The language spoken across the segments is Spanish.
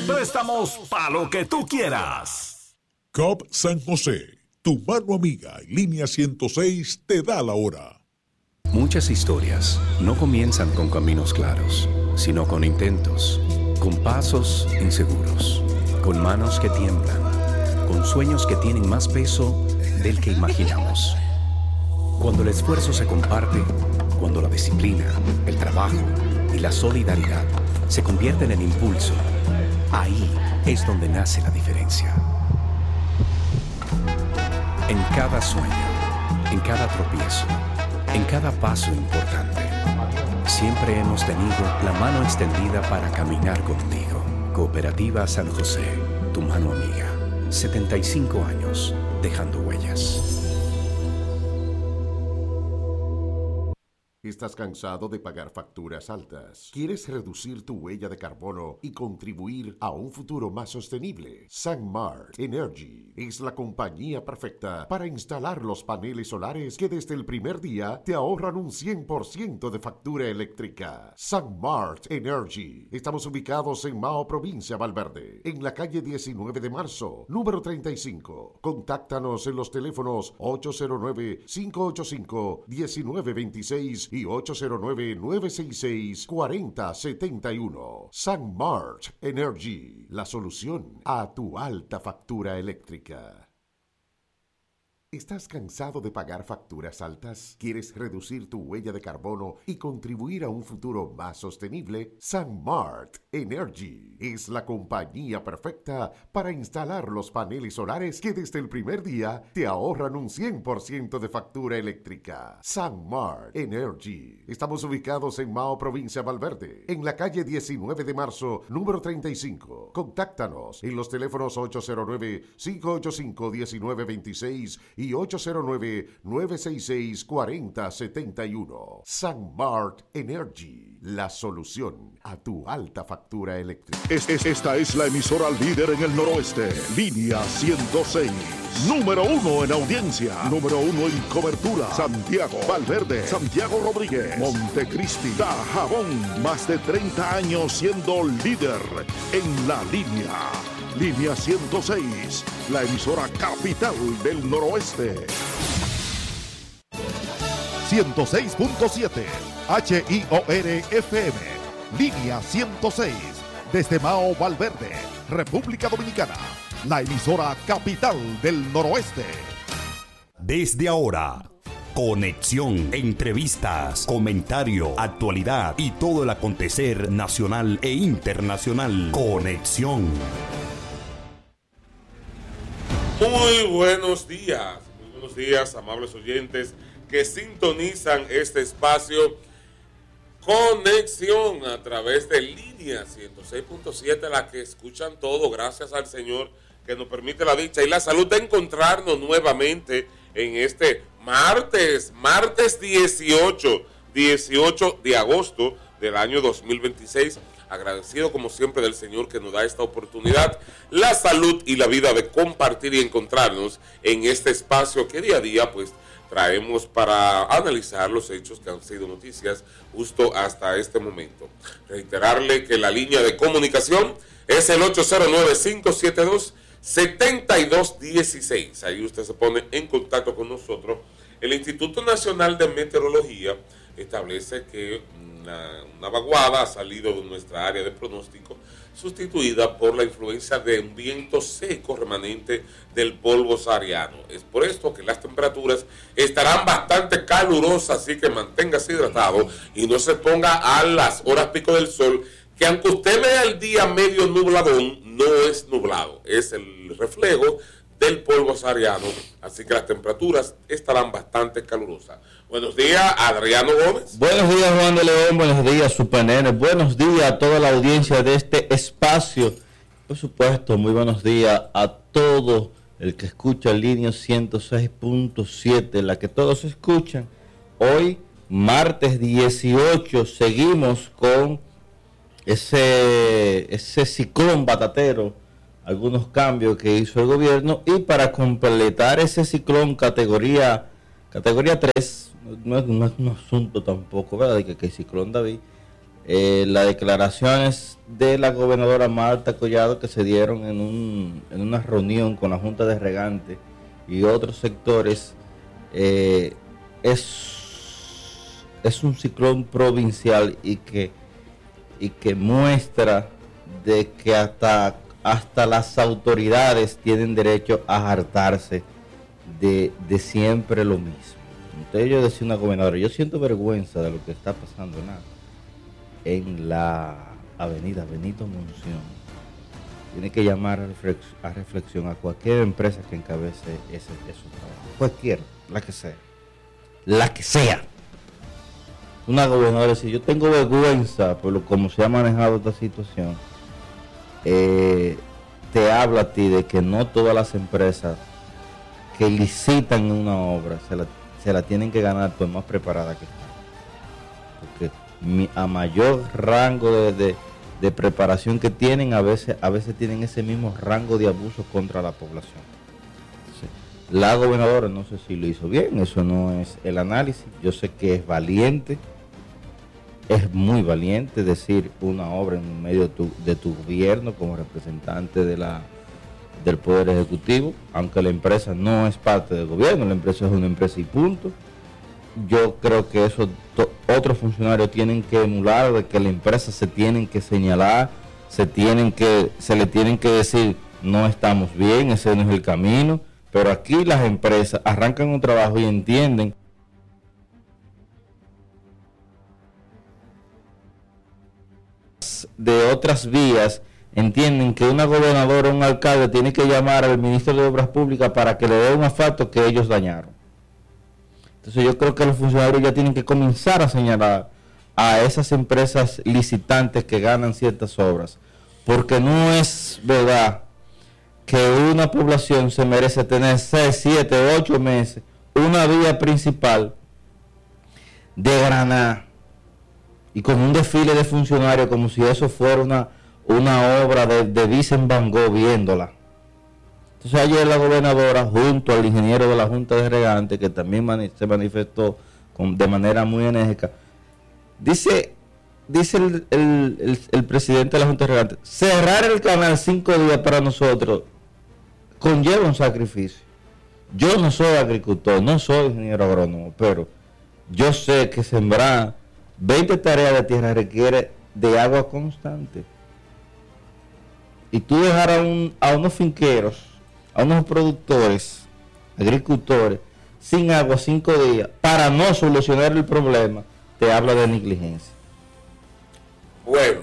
préstamos para lo que tú quieras. COP San José, tu mano amiga y línea 106 te da la hora. Muchas historias no comienzan con caminos claros, sino con intentos, con pasos inseguros, con manos que tiemblan, con sueños que tienen más peso del que imaginamos. Cuando el esfuerzo se comparte, cuando la disciplina, el trabajo y la solidaridad se convierten en impulso, ahí es donde nace la diferencia. En cada sueño, en cada tropiezo, en cada paso importante, siempre hemos tenido la mano extendida para caminar contigo. Cooperativa San José, tu mano amiga. 75 años dejando huellas. ¿Estás cansado de pagar facturas altas? ¿Quieres reducir tu huella de carbono y contribuir a un futuro más sostenible? SunMart Energy es la compañía perfecta para instalar los paneles solares que desde el primer día te ahorran un 100% de factura eléctrica. SunMart Energy. Estamos ubicados en Mao, provincia Valverde, en la calle 19 de marzo, número 35. Contáctanos en los teléfonos 809-585-1926 y 809-966-4071. SunMart Energy, la solución a tu alta factura eléctrica. ¿Estás cansado de pagar facturas altas? ¿Quieres reducir tu huella de carbono y contribuir a un futuro más sostenible? SunMart Energy es la compañía perfecta para instalar los paneles solares que desde el primer día te ahorran un 100% de factura eléctrica. SunMart Energy. Estamos ubicados en Mao, provincia Valverde, en la calle 19 de marzo, número 35. Contáctanos en los teléfonos 809-585-1926 y 809-966-4071. SunMart Energy, la solución a tu alta factura eléctrica. Esta es la emisora líder en el noroeste. Línea 106. Número 1 en audiencia. Número 1 en cobertura. Santiago, Valverde, Santiago Rodríguez, Montecristi, Dajabón. Más de 30 años siendo líder en la línea. Línea 106, la emisora capital del noroeste. 106.7 HIOR-FM. Línea 106, desde Mao, Valverde, República Dominicana. La emisora capital del noroeste. Desde ahora, conexión, entrevistas, comentario, actualidad y todo el acontecer nacional e internacional. Conexión. Muy buenos días, amables oyentes que sintonizan este espacio Conexión a través de Línea 106.7, la que escuchan todo, gracias al Señor que nos permite la dicha y la salud de encontrarnos nuevamente en este martes 18 de agosto del año 2026. Agradecido como siempre del Señor que nos da esta oportunidad, la salud y la vida de compartir y encontrarnos en este espacio que día a día pues traemos para analizar los hechos que han sido noticias justo hasta este momento. Reiterarle que la línea de comunicación es el 809-572-7216. Ahí usted se pone en contacto con nosotros. El Instituto Nacional de Meteorología establece que una vaguada ha salido de nuestra área de pronóstico, sustituida por la influencia de un viento seco remanente del polvo sahariano. Es por esto que las temperaturas estarán bastante calurosas, así que manténgase hidratado y no se ponga a las horas pico del sol, que aunque usted vea el día medio nubladón, no es nublado, es el reflejo del polvo sahariano, así que las temperaturas estarán bastante calurosas. Buenos días, Adriano Gómez. Buenos días, Juan de León. Buenos días, Supernenes. Buenos días a toda la audiencia de este espacio. Por supuesto, muy buenos días a todo el que escucha el línea 106.7, la que todos escuchan. Hoy, martes 18, seguimos con ese ciclón batatero, algunos cambios que hizo el gobierno, y para completar ese ciclón categoría 3, no es un asunto tampoco, ¿verdad?, de que el ciclón David, las declaraciones de la gobernadora Marta Collado que se dieron en una reunión con la Junta de Regantes y otros sectores, es un ciclón provincial y que muestra de que hasta las autoridades tienen derecho a hartarse de siempre lo mismo. Entonces yo decía una gobernadora, yo siento vergüenza de lo que está pasando en la avenida Benito Monción. Tiene que llamar a reflexión a cualquier empresa que encabece esos trabajos. Cualquiera, la que sea. Una gobernadora dice, yo tengo vergüenza por cómo se ha manejado esta situación. Te habla a ti de que no todas las empresas que licitan una obra se la tienen que ganar por más preparada que están. Porque a mayor rango de preparación que tienen, a veces tienen ese mismo rango de abuso contra la población. Entonces, la gobernadora no sé si lo hizo bien, eso no es el análisis. Yo sé que es valiente, es muy valiente decir una obra en medio de tu gobierno como representante del Poder Ejecutivo, aunque la empresa no es parte del gobierno, la empresa es una empresa y punto. Yo creo que eso otros funcionarios tienen que emular, de que la empresa se tienen que señalar, se le tienen que decir, no estamos bien, ese no es el camino, pero aquí las empresas arrancan un trabajo y entienden de otras vías, entienden que una gobernadora o un alcalde tiene que llamar al ministro de Obras Públicas para que le dé un asfalto que ellos dañaron. Entonces yo creo que los funcionarios ya tienen que comenzar a señalar a esas empresas licitantes que ganan ciertas obras, porque no es verdad que una población se merece tener 6, 7, 8 meses una vía principal de Granada y con un desfile de funcionarios como si eso fuera una obra de Vincent Van Gogh viéndola. Entonces ayer la gobernadora junto al ingeniero de la Junta de Regantes, que también se manifestó de manera muy enérgica, dice el presidente de la Junta de Regantes, cerrar el canal 5 días para nosotros conlleva un sacrificio. Yo no soy agricultor, no soy ingeniero agrónomo, pero yo sé que sembrar 20 tareas de tierra requiere de agua constante. Y tú dejar a unos finqueros, a unos productores, agricultores, sin agua 5 días, para no solucionar el problema, te habla de negligencia. Bueno,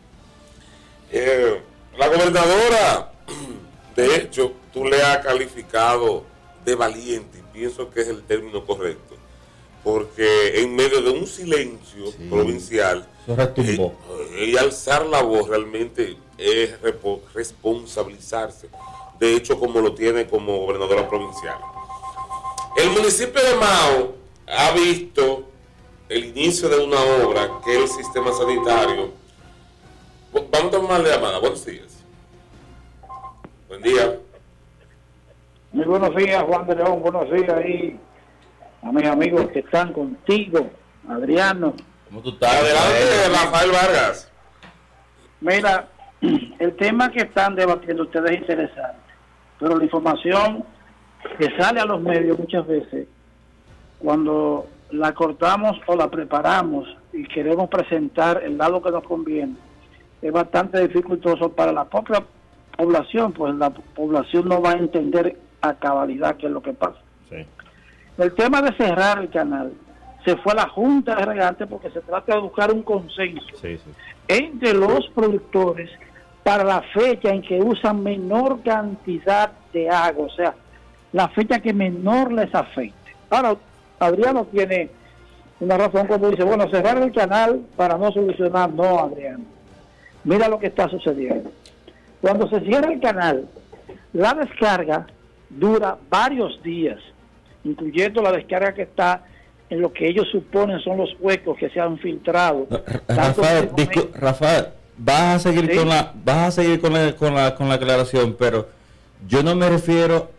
la gobernadora, de hecho, tú le has calificado de valiente, y pienso que es el término correcto, porque en medio de un silencio provincial, y alzar la voz realmente es responsabilizarse, de hecho como lo tiene como gobernadora provincial. El municipio de Mao ha visto el inicio de una obra que es el sistema sanitario. Vamos a tomar la llamada. Buenos días. Buen día. Muy buenos días, Juan de León. Buenos días ahí a mis amigos que están contigo, Adriano. ¿Cómo tú estás? Adelante, Rafael Vargas. Mira, el tema que están debatiendo ustedes es interesante, pero la información que sale a los medios muchas veces, cuando la cortamos o la preparamos y queremos presentar el lado que nos conviene, es bastante dificultoso para la propia población, pues la población no va a entender a cabalidad qué es lo que pasa. Sí. El tema de cerrar el canal se fue a la Junta de Regantes porque se trata de buscar un consenso entre los productores para la fecha en que usan menor cantidad de agua, o sea, la fecha que menor les afecte. Ahora, Adriano tiene una razón cuando dice, bueno, cerrar el canal para no solucionar. No, Adriano. Mira lo que está sucediendo. Cuando se cierra el canal, la descarga dura varios días, incluyendo la descarga que está en lo que ellos suponen son los huecos que se han filtrado. Rafael, vas a seguir con la aclaración, pero Yo no me refiero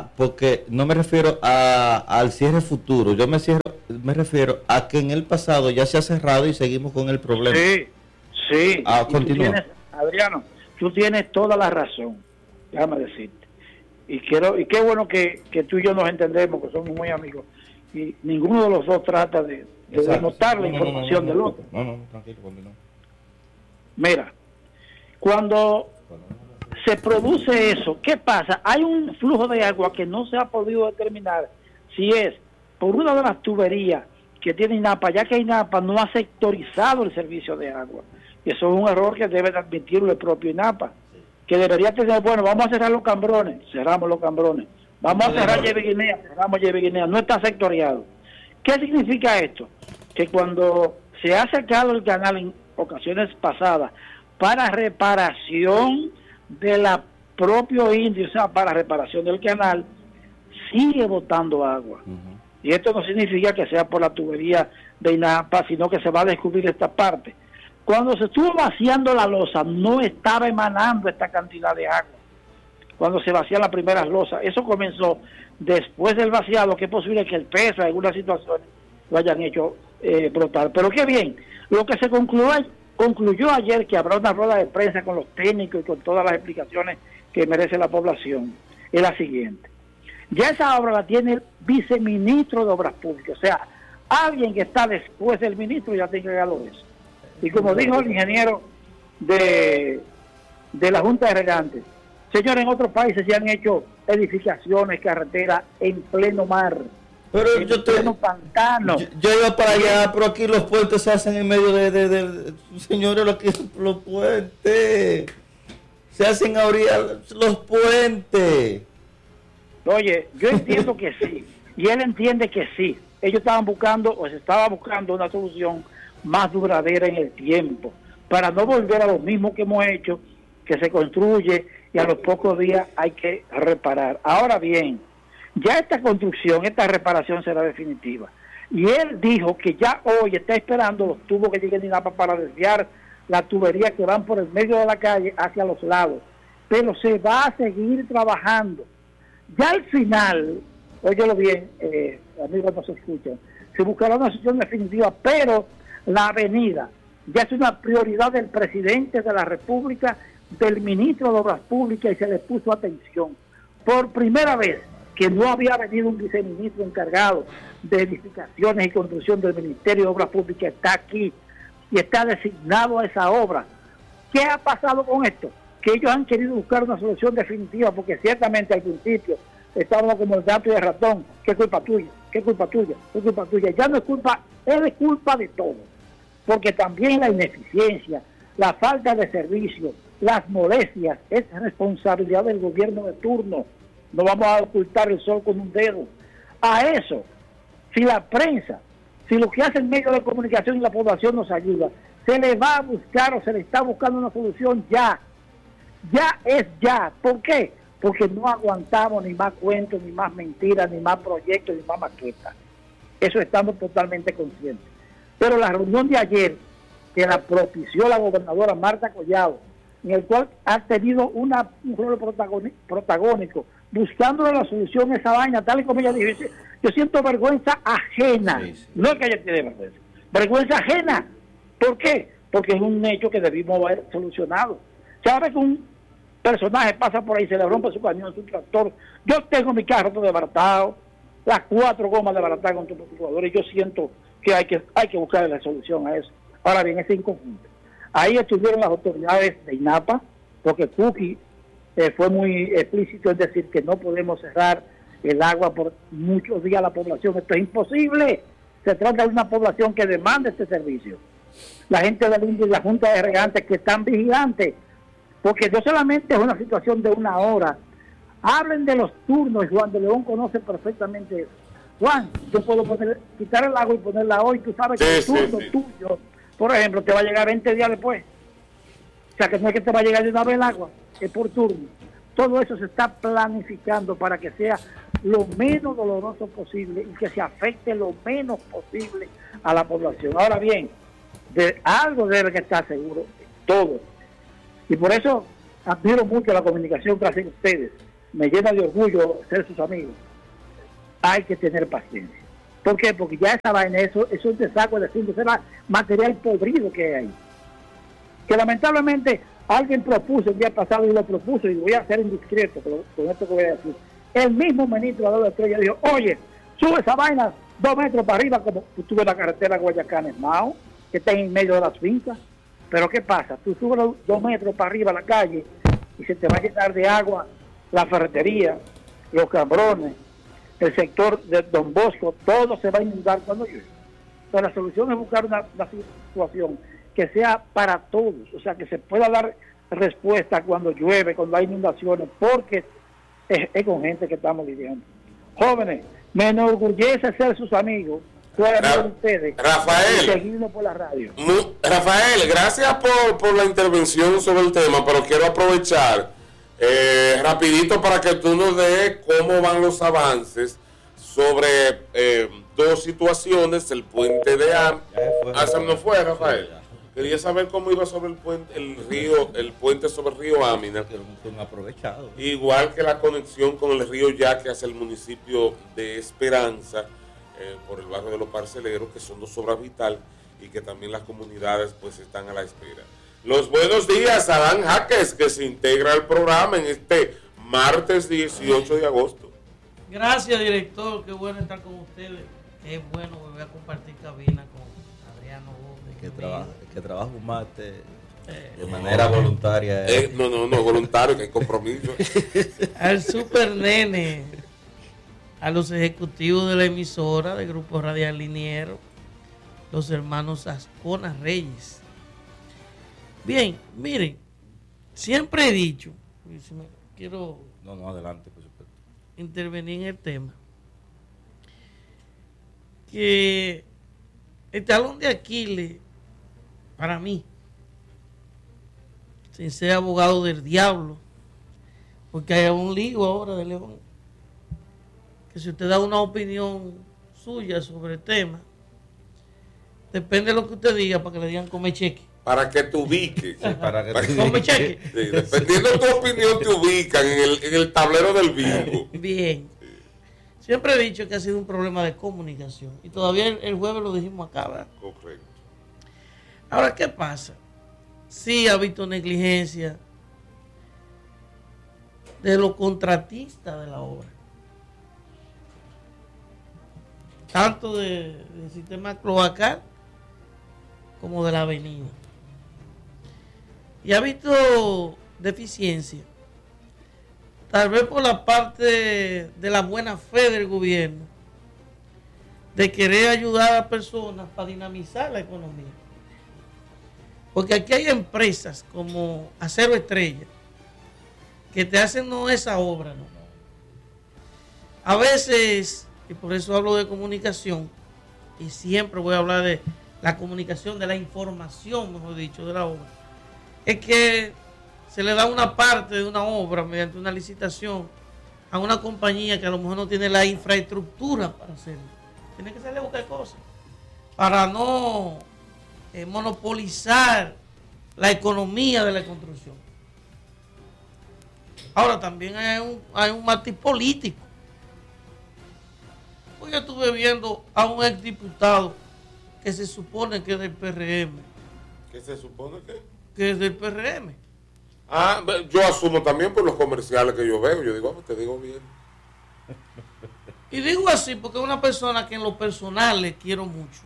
al cierre futuro, me refiero a que en el pasado ya se ha cerrado y seguimos con el problema. Sí. Continúa. Adriano, tú tienes toda la razón, déjame decirte. Y qué bueno que tú y yo nos entendemos, que somos muy amigos. Y ninguno de los dos trata de denotar la información del otro. No, tranquilo, continúa. Mira, cuando se produce eso, ¿qué pasa? Hay un flujo de agua que no se ha podido determinar si es por una de las tuberías que tiene INAPA, ya que INAPA no ha sectorizado el servicio de agua. Y eso es un error que debe de admitirlo el propio INAPA, que debería tener, bueno, vamos a cerrar los Cambrones, cerramos los Cambrones. Vamos a cerrar Yevi-Guinea, cerramos Yevi-Guinea, no está sectoriado. ¿Qué significa esto? Que cuando se ha sacado el canal en ocasiones pasadas para reparación de la propio indio, o sea, para reparación del canal, sigue botando agua. Y esto no significa que sea por la tubería de INAPA, sino que se va a descubrir esta parte. Cuando se estuvo vaciando la losa, no estaba emanando esta cantidad de agua. Cuando se vacían las primeras losas, eso comenzó después del vaciado, que es posible que el peso en algunas situaciones lo hayan hecho brotar. Pero qué bien, lo que se concluyó ayer, que habrá una rueda de prensa con los técnicos y con todas las explicaciones que merece la población, es la siguiente. Ya esa obra la tiene el viceministro de Obras Públicas, o sea, alguien que está después del ministro ya tiene regalo eso. Y como dijo el ingeniero de la Junta de Regantes, señores, en otros países se han hecho edificaciones, carreteras en pleno mar, pero pleno pantano. Yo iba para allá, pero aquí los puentes se hacen en medio de señores, los puentes se hacen a orillar los puentes. Oye, yo entiendo que sí, y él entiende que sí. Ellos estaban buscando, o se estaba buscando una solución más duradera en el tiempo, para no volver a lo mismo que hemos hecho, que se construye y a los pocos días hay que reparar. Ahora bien, ya esta construcción, esta reparación será definitiva. Y él dijo que ya hoy está esperando los tubos que lleguen de INAPA para desviar la tubería que van por el medio de la calle hacia los lados. Pero se va a seguir trabajando. Ya al final, óyelo bien, amigos no se escuchan, se buscará una solución definitiva, pero la avenida ya es una prioridad del presidente de la República, del ministro de Obras Públicas, y se le puso atención. Por primera vez que no había venido un viceministro encargado de edificaciones y construcción del Ministerio de Obras Públicas, está aquí y está designado a esa obra. ¿Qué ha pasado con esto? Que ellos han querido buscar una solución definitiva, porque ciertamente al principio estábamos como el gato y el ratón, ¿qué culpa tuya? ¿Qué culpa tuya? ¿Qué culpa tuya? Ya no es culpa, es de culpa de todo, porque también la ineficiencia, la falta de servicio, las molestias, es responsabilidad del gobierno de turno. No vamos a ocultar el sol con un dedo. A eso, si la prensa, si lo que hace el medio de comunicación y la población nos ayuda, se le va a buscar o se le está buscando una solución ya. Ya es ya. ¿Por qué? Porque no aguantamos ni más cuentos, ni más mentiras, ni más proyectos, ni más maquetas. Eso estamos totalmente conscientes. Pero la reunión de ayer, que la propició la gobernadora Marta Collado, en el cual ha tenido un rol protagónico, buscando la solución a esa vaina, tal y como ella dijo, yo siento vergüenza ajena, sí. No es que ella tiene vergüenza ajena. ¿Por qué? Porque es un hecho que debimos haber solucionado. ¿Sabe que un personaje pasa por ahí, se le rompe su camión, su tractor? Yo tengo mi carro todo desbaratado, las 4 gomas desbaratadas con tu amortiguador, y yo siento que hay que buscar la solución a eso. Ahora bien, ese inconjunto. Ahí estuvieron las autoridades de INAPA, porque Cookie fue muy explícito en decir que no podemos cerrar el agua por muchos días a la población. Esto es imposible. Se trata de una población que demanda este servicio. La gente del INDI y la Junta de Regantes que están vigilantes, porque no solamente es una situación de una hora. Hablen de los turnos, y Juan de León conoce perfectamente eso. Juan, yo puedo quitar el agua y ponerla hoy, tú sabes que el turno tuyo, por ejemplo, te va a llegar 20 días después. O sea, que no es que te va a llegar de una vez el agua, es por turno. Todo eso se está planificando para que sea lo menos doloroso posible y que se afecte lo menos posible a la población. Ahora bien, de algo debe que estar seguro, todo. Y por eso admiro mucho la comunicación que hacen ustedes. me llena de orgullo ser sus amigos. Hay que tener paciencia. ¿Por qué? Porque ya esa vaina, eso es un desacuerdo de asuntos, es material podrido que hay ahí. Que lamentablemente alguien propuso el día pasado y lo propuso, y voy a ser indiscreto con esto que voy a decir. El mismo ministro de la Estrella dijo, oye, sube esa vaina 2 metros para arriba, como tú ves la carretera Guayacanes-Mao, que está en medio de las fincas. Pero ¿qué pasa? Tú subes 2 metros para arriba a la calle y se te va a llenar de agua la ferretería, los cambrones, el sector de Don Bosco, todo se va a inundar cuando llueve. Entonces la solución es buscar una situación que sea para todos, o sea, que se pueda dar respuesta cuando llueve, cuando hay inundaciones, porque es con gente que estamos viviendo. Jóvenes, me enorgullece ser sus amigos, ustedes, Rafael, y seguirnos por la radio. Rafael, gracias por la intervención sobre el tema, pero quiero aprovechar rapidito para que tú nos des cómo van los avances sobre 2 situaciones, el puente de se no fue, Rafael. Quería saber cómo iba sobre el puente, el puente sobre el río Amina. Aprovechado. Igual que la conexión con el río Yaque hacia el municipio de Esperanza, por el barrio de los Parceleros, que son 2 obras vital y que también las comunidades pues están a la espera. Los buenos días a Adán Jaques, que se integra al programa en este martes 18 de agosto. Gracias, director, qué bueno estar con ustedes. Qué bueno volver a compartir cabina con Adriano Gómez. Que trabaja un mate de manera voluntaria. No, voluntario, que hay compromiso. Al Super Nene, a los ejecutivos de la emisora del Grupo Radial Liniero, los hermanos Ascona Reyes. Bien, miren, siempre he dicho, y si me quiero adelante, por supuesto, intervenir en el tema, que el talón de Aquiles, para mí, sin ser abogado del diablo, porque hay un lío ahora de León, que si usted da una opinión suya sobre el tema, depende de lo que usted diga para que le digan come cheque. Para que te ubiques. Sí, come cheque. Sí, dependiendo de tu opinión te ubican en el tablero del bingo. Bien. Siempre he dicho que ha sido un problema de comunicación. Y todavía el jueves lo dijimos acá, ¿verdad? Correcto. Ahora, ¿qué pasa? Sí ha habido negligencia de los contratistas de la obra. Tanto del sistema cloacal como de la avenida. Y ha habido deficiencia. Tal vez por la parte de la buena fe del gobierno, de querer ayudar a personas para dinamizar la economía. Porque aquí hay empresas como Acero Estrella que te hacen no esa obra, no. A veces, y por eso hablo de comunicación, y siempre voy a hablar de la comunicación, de la información, mejor dicho, de la obra, es que se le da una parte de una obra mediante una licitación a una compañía que a lo mejor no tiene la infraestructura para hacerlo. Tiene que salir a buscar cosas para no monopolizar la economía de la construcción. Ahora también hay un matiz político. Hoy yo estuve viendo a un exdiputado que se supone que es del PRM. ¿Qué se supone que? Que es del PRM. Yo asumo también por los comerciales que yo veo. Yo digo, te digo bien. Y digo así porque es una persona que en lo personal le quiero mucho.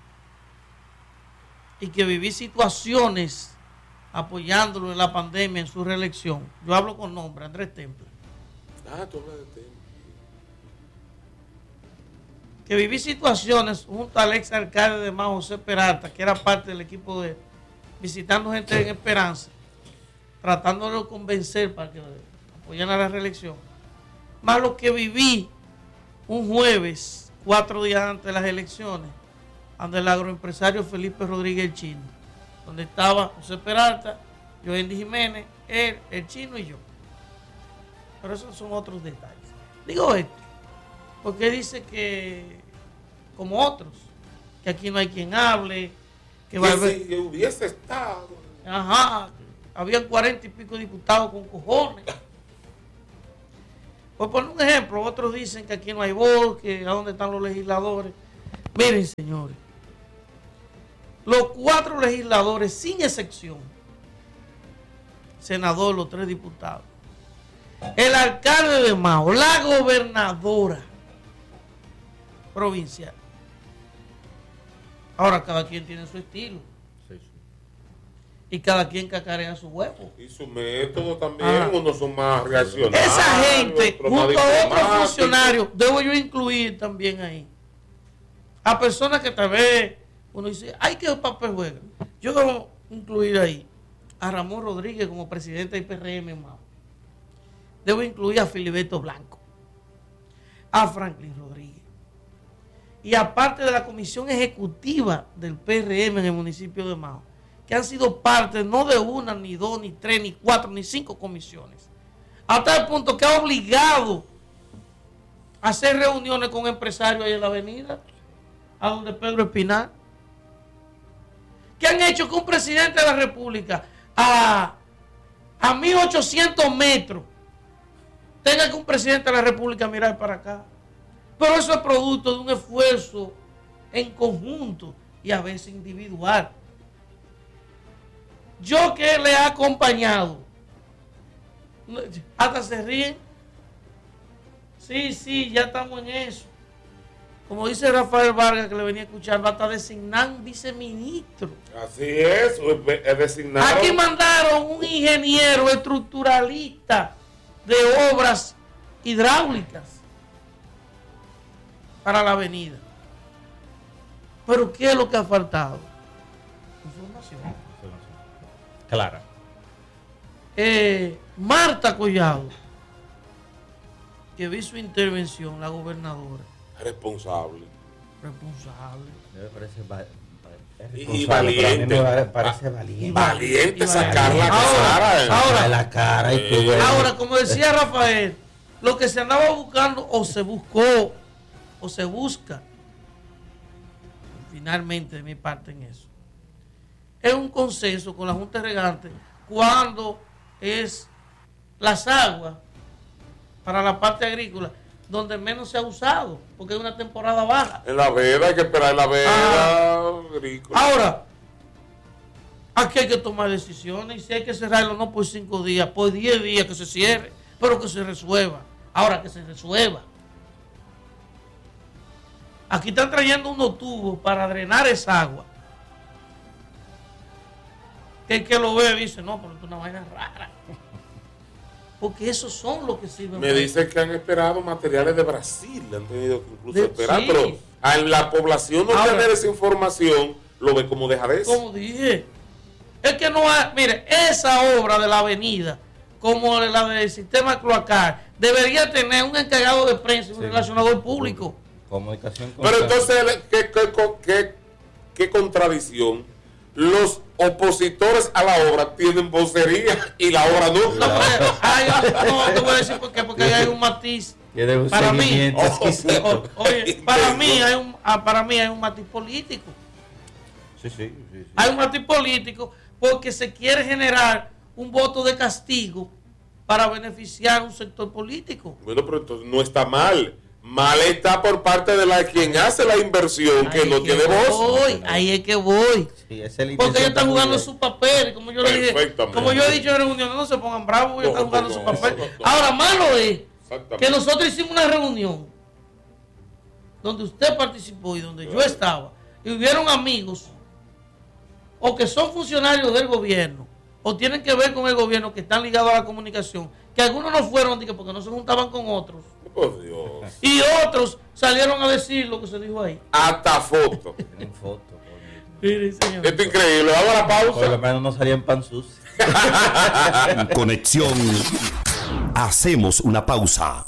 Y que viví situaciones apoyándolo en la pandemia, en su reelección. Yo hablo con nombre, Andrés Templo. Tú hablas de Templo. Que viví situaciones junto al ex alcalde de Mao, José Peralta, que era parte del equipo de Visitando Gente en Esperanza, tratándolo de convencer para que apoyaran a la reelección. Más lo que viví un jueves, 4 días antes de las elecciones, donde el agroempresario Felipe Rodríguez el Chino, donde estaba José Peralta, Joendy Jiménez, él, el Chino y yo. Pero esos son otros detalles. Digo esto, porque dice que, como otros, que aquí no hay quien hable, que si hubiese estado. Ajá, habían 40 y pico diputados con cojones. Por poner un ejemplo, otros dicen que aquí no hay voz, que a dónde están los legisladores. Miren, señores, los 4 legisladores, sin excepción, senador, los 3 diputados, el alcalde de Mao, la gobernadora provincial. Ahora cada quien tiene su estilo. Y cada quien cacarea su huevo. Y su método también, unos son más reaccionarios. Esa gente, junto a otros funcionarios, debo yo incluir también ahí. A personas que tal vez uno dice, ay, qué papel juega. Yo debo incluir ahí a Ramón Rodríguez como presidente del PRM en Mao. Debo incluir a Filiberto Blanco, a Franklin Rodríguez. Y aparte de la comisión ejecutiva del PRM en el municipio de Mao, que han sido parte no de 1, ni 2, ni 3, ni 4, ni 5 comisiones. Hasta el punto que ha obligado a hacer reuniones con empresarios ahí en la avenida, a donde Pedro Espinal, que han hecho que un presidente de la República a 1800 metros tenga que un presidente de la República mirar para acá. Pero eso es producto de un esfuerzo en conjunto y a veces individual. Yo que le he acompañado, hasta se ríen. Sí, ya estamos en eso. Como dice Rafael Vargas, que le venía a escuchar, va a estar designando un viceministro. Así es designado. Aquí mandaron un ingeniero estructuralista de obras hidráulicas para la avenida. Pero ¿qué es lo que ha faltado? Información. Clara. Marta Collado, que vi su intervención, la gobernadora. Responsable. Y valiente. Parece valiente. Valiente sacar la cara. Ahora, la cara y todo. Ahora, como decía Rafael, lo que se andaba buscando o se buscó o se busca, finalmente de mi parte en eso, es un consenso con la Junta Regante cuando es las aguas para la parte agrícola donde menos se ha usado, porque es una temporada baja. En la veda, hay que esperar en la veda agrícola. Ahora, aquí hay que tomar decisiones, y si hay que cerrarlo no por 5 días, por 10 días que se cierre, pero que se resuelva. Ahora que se resuelva. Aquí están trayendo unos tubos para drenar esa agua. Que el que lo ve dice, no, pero esto es una vaina rara. Porque esos son los que sirven. Me dicen que han esperado materiales de Brasil, han tenido que incluso esperar, sí. Pero a la población no tener esa información, lo ve como dejadez. Como dije, es que no hay, mire, esa obra de la avenida, como la del sistema cloacal, debería tener un encargado de prensa y un relacionador público. Comunicación con. Pero entonces, ¿qué contradicción? Los opositores a la obra tienen vocería y la obra no. No, te voy a decir por qué, porque hay un matiz. Para mí, para mí hay un matiz político. Sí. Hay un matiz político porque se quiere generar un voto de castigo para beneficiar a un sector político. Bueno, pero entonces no está mal. Mal está por parte de quien hace la inversión, que no tiene voz. Ahí es que voy. Sí, porque ellos están jugando su papel. Como yo le dije, como yo he dicho en reuniones, no se pongan bravos, ellos están jugando su papel. Ahora, malo es que nosotros hicimos una reunión donde usted participó y donde yo estaba, y hubieron amigos o que son funcionarios del gobierno o tienen que ver con el gobierno, que están ligados a la comunicación, que algunos no fueron porque no se juntaban con otros. Por Dios. Y otros salieron a decir lo que se dijo ahí. Hasta foto. En foto. Mire, señor. Esto es increíble. Vamos a la pausa. Por lo menos no salían pan sucio. Conexión. Hacemos una pausa.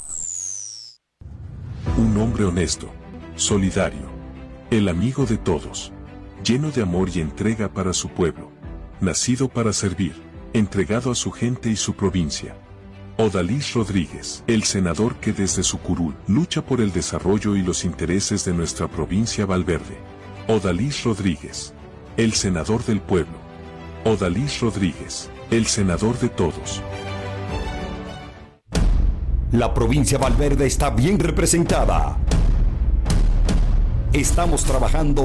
Un hombre honesto, solidario, el amigo de todos, lleno de amor y entrega para su pueblo, nacido para servir, entregado a su gente y su provincia. Odalis Rodríguez, el senador que desde su curul lucha por el desarrollo y los intereses de nuestra provincia Valverde. Odalis Rodríguez, el senador del pueblo. Odalis Rodríguez, el senador de todos. La provincia de Valverde está bien representada. Estamos trabajando